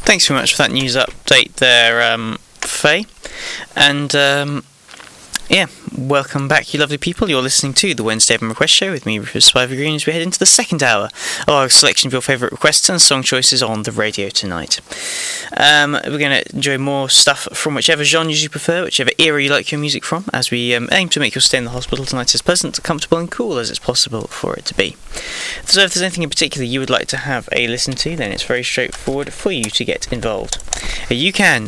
Thanks very much for that news update there, Faye. And welcome back, you lovely people. You're listening to the Wednesday Evan Request Show with me, Rufus Survivor Green, as we head into the second hour of our selection of your favourite requests and song choices on the radio tonight. We're going to enjoy more stuff from whichever genre you prefer, whichever era you like your music from, as we aim to make your stay in the hospital tonight as pleasant, comfortable and cool as it's possible for it to be. So if there's anything in particular you would like to have a listen to, then it's very straightforward for you to get involved. You can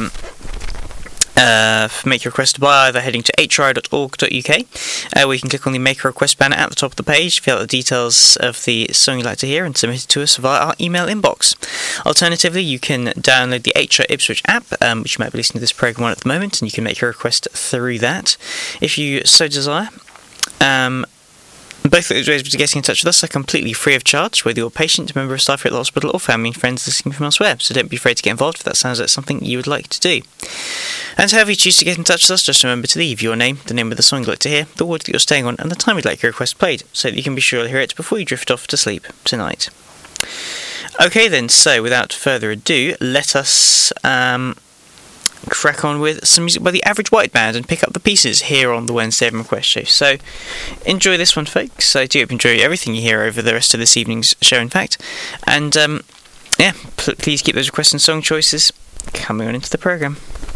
make your request by either heading to hri.org.uk, where you can click on the Make a Request banner at the top of the page, fill out the details of the song you'd like to hear and submit it to us via our email inbox. Alternatively, you can download the HRI Ipswich app, which you might be listening to this programme on at the moment, and you can make your request through that if you so desire. Both of those ways of getting in touch with us are completely free of charge, whether you're a patient, member of staff here at the hospital, or family and friends listening from elsewhere, so don't be afraid to get involved if that sounds like something you would like to do. And however you choose to get in touch with us, just remember to leave your name, the name of the song you'd like to hear, the ward that you're staying on, and the time you'd like your request played, so that you can be sure to hear it before you drift off to sleep tonight. Okay then, so without further ado, let us crack on with some music by the Average White Band and pick up the pieces here on the Wednesday Evan Request Show. So enjoy this one, folks. I do hope you enjoy everything you hear over the rest of this evening's show, in fact. And please keep those requests and song choices coming on into the programme.